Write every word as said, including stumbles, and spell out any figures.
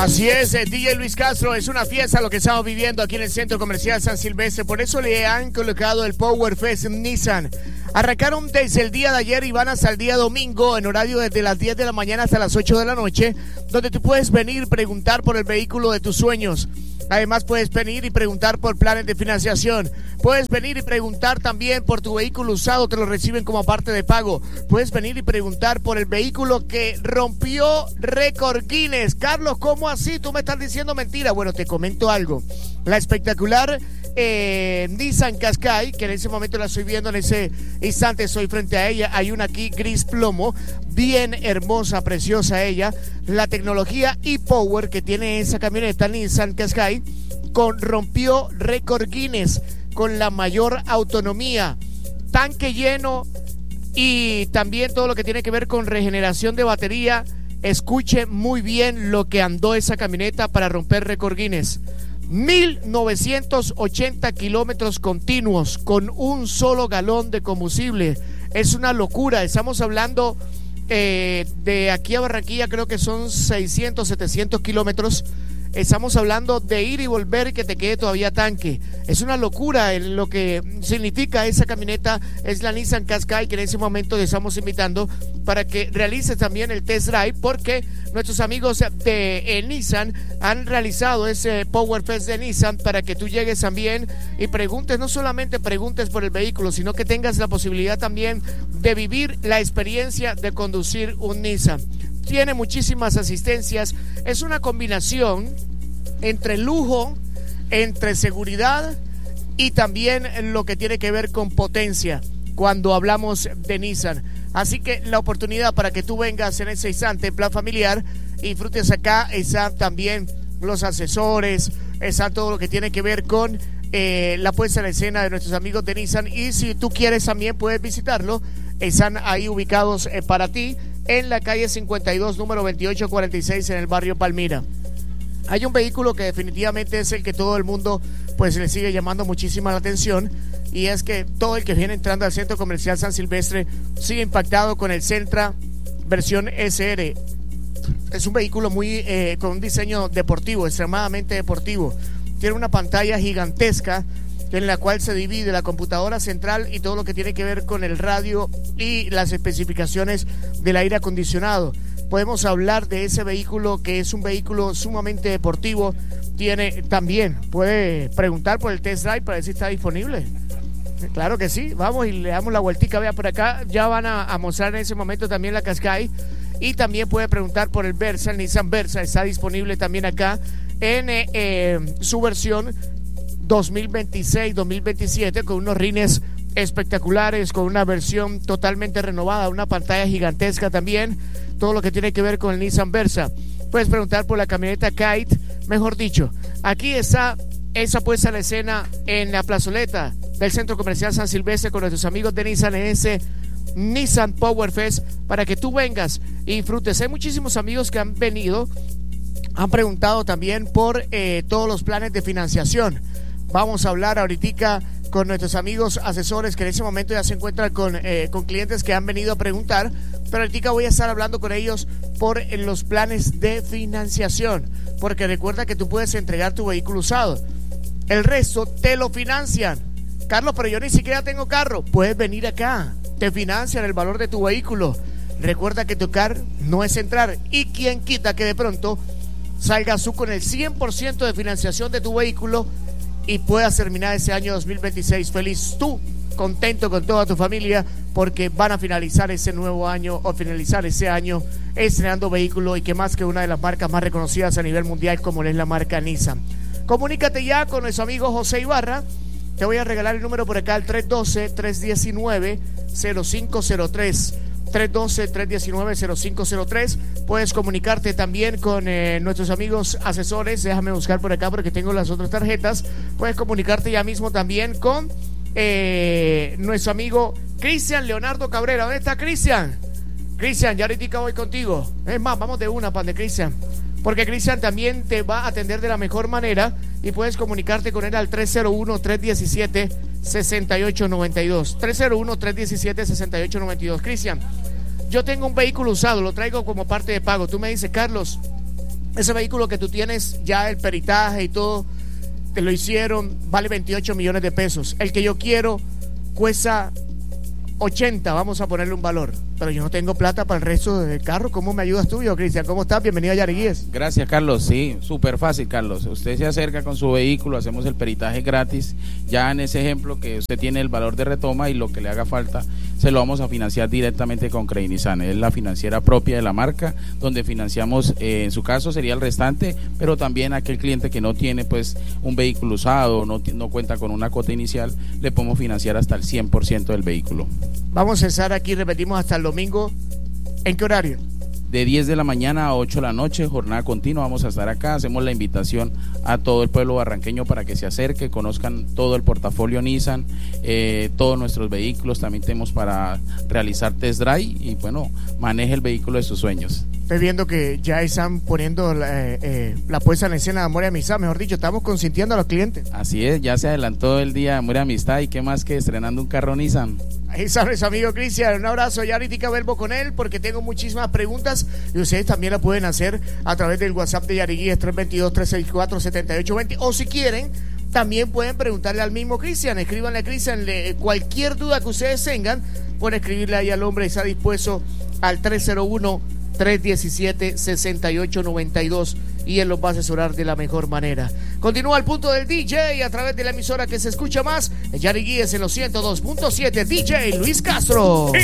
Así es, eh, D J Luis Castro, es una fiesta lo que estamos viviendo aquí en el Centro Comercial San Silvestre, por eso le han colocado el Power Fest Nissan. Arrancaron desde el día de ayer y van hasta el día domingo en horario desde las diez de la mañana hasta las ocho de la noche, donde tú puedes venir y preguntar por el vehículo de tus sueños. Además puedes venir y preguntar por planes de financiación. Puedes venir y preguntar también por tu vehículo usado, te lo reciben como parte de pago. Puedes venir y preguntar por el vehículo que rompió récord Guinness. Carlos, ¿cómo así? Tú me estás diciendo mentira. Bueno, te comento algo. La espectacular eh, Nissan Qashqai, que en ese momento la estoy viendo, en ese instante estoy frente a ella. Hay una aquí gris plomo, bien hermosa, preciosa ella. La tecnología e-Power que tiene esa camioneta Nissan Qashqai con rompió récord Guinness con la mayor autonomía, tanque lleno y también todo lo que tiene que ver con regeneración de batería. Escuche muy bien lo que andó esa camioneta para romper récord Guinness. mil novecientos ochenta kilómetros continuos con un solo galón de combustible. Es una locura. Estamos hablando eh, de aquí a Barranquilla, creo que son seiscientos, setecientos kilómetros. Estamos hablando de ir y volver y que te quede todavía tanque. Es una locura lo que significa esa camioneta. Es la Nissan Qashqai, que en ese momento te estamos invitando para que realices también el test drive, porque nuestros amigos de eh, Nissan han realizado ese Power Fest de Nissan para que tú llegues también y preguntes, no solamente preguntes por el vehículo, sino que tengas la posibilidad también de vivir la experiencia de conducir un Nissan. Tiene muchísimas asistencias, es una combinación entre lujo, entre seguridad y también lo que tiene que ver con potencia cuando hablamos de Nissan. Así que la oportunidad para que tú vengas en ese instante en plan familiar y disfrutes acá, están también los asesores, está todo lo que tiene que ver con eh, la puesta en escena de nuestros amigos de Nissan, y si tú quieres también puedes visitarlo, están ahí ubicados eh, para ti en la calle cincuenta y dos, número veintiocho cuarenta y seis, en el barrio Palmira. Hay un vehículo que definitivamente es el que todo el mundo pues le sigue llamando muchísima la atención, y es que todo el que viene entrando al Centro Comercial San Silvestre sigue impactado con el Sentra versión S R. Es un vehículo muy eh, con un diseño deportivo, extremadamente deportivo. Tiene una pantalla gigantesca en la cual se divide la computadora central y todo lo que tiene que ver con el radio y las especificaciones del aire acondicionado. Podemos hablar de ese vehículo, que es un vehículo sumamente deportivo. Tiene también, puede preguntar por el test drive para ver si está disponible. Claro que sí, vamos y le damos la vueltica. Vea, por acá ya van a, a mostrar en ese momento también la Qashqai, y también puede preguntar por el Versa, el Nissan Versa está disponible también acá en eh, su versión dos mil veintiséis dos mil veintisiete, con unos rines espectaculares, con una versión totalmente renovada, una pantalla gigantesca también, todo lo que tiene que ver con el Nissan Versa. Puedes preguntar por la camioneta Kite, mejor dicho. Aquí está esa puesta en la escena en la plazoleta del Centro Comercial San Silvestre con nuestros amigos de Nissan en ese Nissan Power Fest, para que tú vengas y disfrutes. Hay muchísimos amigos que han venido, han preguntado también por eh, todos los planes de financiación. Vamos a hablar ahorita con nuestros amigos asesores que en ese momento ya se encuentran con, eh, con clientes que han venido a preguntar, pero ahorita voy a estar hablando con ellos por eh, los planes de financiación, porque recuerda que tú puedes entregar tu vehículo usado, el resto te lo financian. Carlos, pero yo ni siquiera tengo carro. Puedes venir acá, te financian el valor de tu vehículo. Recuerda que tocar no es entrar, y quien quita que de pronto salgas tú con el cien por ciento de financiación de tu vehículo y puedas terminar ese año dos mil veintiséis feliz, tú contento con toda tu familia, porque van a finalizar ese nuevo año o finalizar ese año estrenando vehículo, y que más que una de las marcas más reconocidas a nivel mundial como es la marca Nissan. Comunícate ya con nuestro amigo José Ibarra. Te voy a regalar el número por acá, el tres uno dos, tres uno nueve, cero cinco cero tres. tres uno dos, tres uno nueve, cero cinco cero tres. Puedes comunicarte también con eh, nuestros amigos asesores. Déjame buscar por acá porque tengo las otras tarjetas. Puedes comunicarte ya mismo también con eh, nuestro amigo Cristian Leonardo Cabrera. ¿Dónde está Cristian? Cristian, ya ahorita voy contigo. Es más, vamos de una pan de Cristian, porque Cristian también te va a atender de la mejor manera, y puedes comunicarte con él al tres cero uno, tres uno siete, seis ocho nueve dos. tres cero uno, tres uno siete, seis ocho nueve dos. Cristian, yo tengo un vehículo usado, lo traigo como parte de pago. Tú me dices, Carlos, Ese vehículo que tú tienes, ya el peritaje y todo, te lo hicieron, vale veintiocho millones de pesos. El que yo quiero cuesta ochenta, vamos a ponerle un valor, pero yo no tengo plata para el resto del carro. ¿Cómo me ayudas tú, yo, Cristian? ¿Cómo estás? Bienvenido a Yariguíes. Gracias, Carlos. Sí, súper fácil, Carlos. Usted se acerca con su vehículo, hacemos el peritaje gratis. Ya en ese ejemplo que usted tiene el valor de retoma y lo que le haga falta, se lo vamos a financiar directamente con Credinizan. Es la financiera propia de la marca, donde financiamos, eh, en su caso sería el restante, pero también aquel cliente que no tiene pues un vehículo usado, no, no cuenta con una cuota inicial, le podemos financiar hasta el cien por ciento del vehículo. Vamos a estar aquí, repetimos, hasta el domingo. ¿En qué horario? De diez de la mañana a ocho de la noche, jornada continua, vamos a estar acá. Hacemos la invitación a todo el pueblo barranqueño para que se acerque, conozcan todo el portafolio Nissan, eh, todos nuestros vehículos. También tenemos para realizar test drive y bueno, maneje el vehículo de sus sueños. Estoy viendo que ya están poniendo la, eh, eh, la puesta en escena de Amor y Amistad, mejor dicho, estamos consintiendo a los clientes. Así es, ya se adelantó el día de Amor y Amistad y qué más que estrenando un carro Nissan. Ahí sabe su amigo Cristian, un abrazo, ya ahorita vuelvo con él porque tengo muchísimas preguntas y ustedes también la pueden hacer a través del WhatsApp de Yariguíes tres dos dos, tres seis cuatro, siete ocho dos cero, o si quieren también pueden preguntarle al mismo Cristian, escríbanle a Cristian, cualquier duda que ustedes tengan pueden escribirle ahí al hombre, está dispuesto al tres cero uno, tres uno siete, seis ocho nueve dos y él los va a asesorar de la mejor manera. Continúa el punto del D J a través de la emisora que se escucha más, Yariguíes en los ciento dos punto siete, D J Luis Castro.